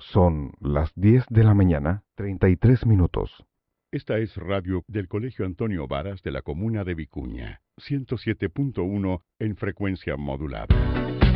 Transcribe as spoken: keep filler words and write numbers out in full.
Son las diez de la mañana, treinta y tres minutos. Esta es radio del Colegio Antonio Varas de la comuna de Vicuña, ciento siete punto uno en frecuencia modulada.